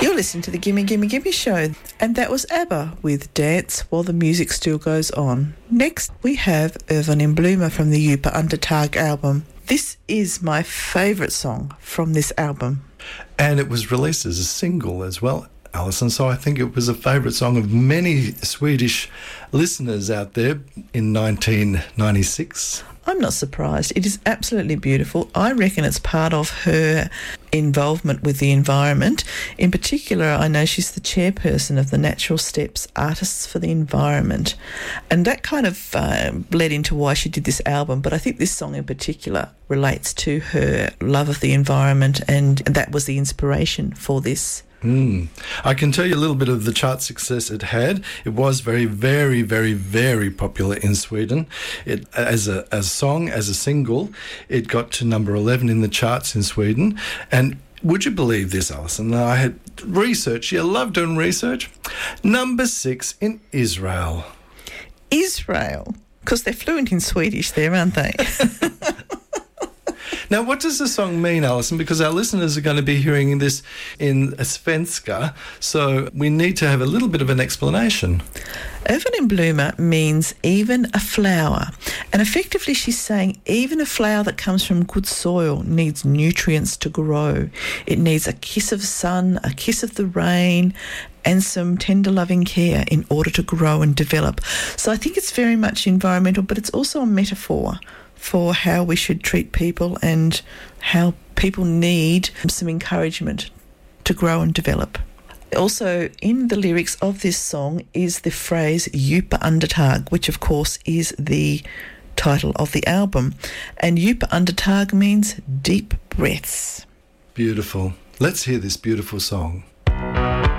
You're listening to the Gimme Gimme Gimme Show, and that was ABBA with Dance While the Music Still Goes On. Next, we have Irvin in Bloomer from the Djupa Undertag album. This is my favourite song from this album. And it was released as a single as well, Alison, so I think it was a favourite song of many Swedish listeners out there in 1996. I'm not surprised. It is absolutely beautiful. I reckon it's part of her involvement with the environment. In particular, I know she's the chairperson of the Natural Steps Artists for the Environment. And that kind of led into why she did this album. But I think this song in particular relates to her love of the environment, and that was the inspiration for this. I can tell you a little bit of the chart success it had. It was very, very, very, very popular in Sweden. It as a song, as a single, it got to number 11 in the charts in Sweden. And would you believe this, Alison? I had research. I love doing research. Number 6 in Israel. Israel? Because they're fluent in Swedish there, aren't they? Now, what does the song mean, Alison? Because our listeners are going to be hearing this in svenska, so we need to have a little bit of an explanation. Irvin in Bloomer means even a flower. And effectively she's saying even a flower that comes from good soil needs nutrients to grow. It needs a kiss of sun, a kiss of the rain, and some tender loving care in order to grow and develop. So I think it's very much environmental, but it's also a metaphor for how we should treat people and how people need some encouragement to grow and develop. Also, in the lyrics of this song is the phrase Djupa Undertag, which of course is the title of the album. And Djupa Undertag means deep breaths. Beautiful. Let's hear this beautiful song.